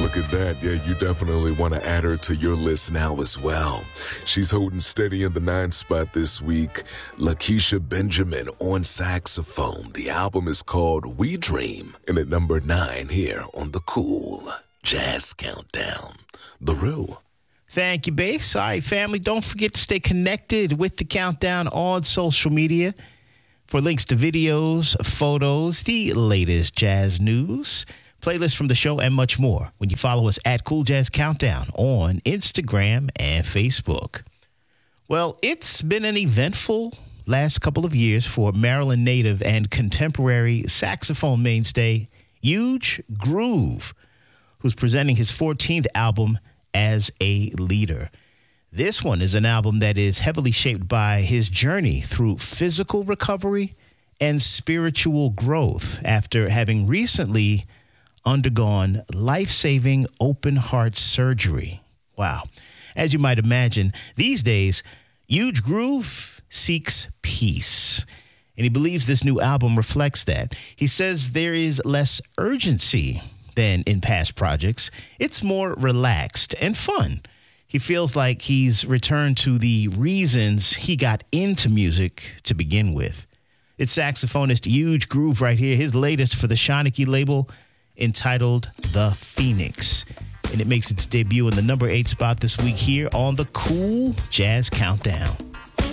look at that. Yeah, you definitely want to add her to your list now as well. She's holding steady in the 9th spot this week. Lakeisha Benjamin on saxophone. The album is called We Dream, and at number 9 here on the Cool Jazz Countdown. The Roo. Thank you, Bass. All right, family, don't forget to stay connected with the Countdown on social media for links to videos, photos, the latest jazz news, playlists from the show, and much more when you follow us at Cool Jazz Countdown on Instagram and Facebook. Well, it's been an eventful last couple of years for Maryland native and contemporary saxophone mainstay Huge Groove, who's presenting his 14th album as a leader. This one is an album that is heavily shaped by his journey through physical recovery and spiritual growth after having recently undergone life-saving open heart surgery. Wow. As you might imagine, these days, Huge Groove seeks peace. And he believes this new album reflects that. He says there is less urgency than in past projects. It's more relaxed and fun. He feels like he's returned to the reasons he got into music to begin with. It's saxophonist Huge Groove right here, his latest for the Shanachie label, entitled The Phoenix. And it makes its debut in the number 8 spot this week here on the Cool Jazz Countdown.